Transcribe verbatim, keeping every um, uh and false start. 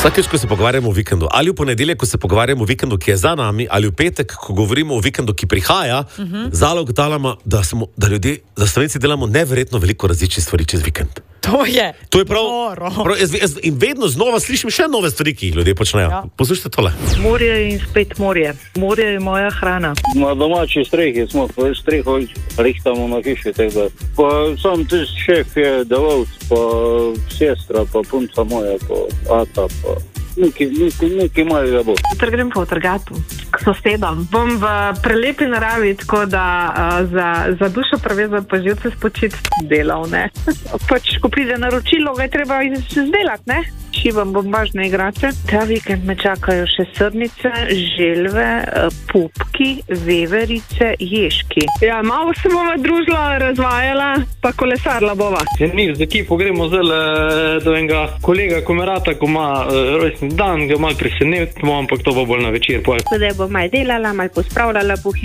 Vsakeč, ko se pogovarjamo o vikendu, ali v ponedeljek, ko se pogovarjamo o vikendu, ki je za nami, ali v petek, ko govorimo o vikendu, ki prihaja, uh-huh. zalog talama, da, smo, da ljudje, da Slovenci delamo neverjetno veliko različnih stvari čez vikend. To je. To je prav. prav jaz, jaz, in vedno znova slišim še nove stvari, ki jih ljudje počnejo. Ja. Poslušajte tole. Morje in spet morje. Morje je moja hrana. Na domači strehi smo, pa streho rihtamo na hiši, tako da. Pa sam tisti šef je delavc, pa sestra, pa punca moja, pa ata, pa nekaj, nekaj, nekaj malega bo. Jutri grem po trgatu k sosedom. Bom v prelepi naravi, tako da uh, za, za dušo preveza pa živce spočiti delal, ne. Pač, ko pride naročilo, ga je treba izdelati, ne. Šivam bombažne igrače. Ta vikend me čakajo še srnice, želve, pupki, veverice, ježki. Ja, malo se bova družila, razvajala, pa kolesarla bova. Mi z ekipo gremo zdaj do enega kolega Komerata, ko ima rojstni dan, ga malo presenetimo, ampak to bo bolj na večer. Zdaj bom malo delala, malo pospravljala po hiši.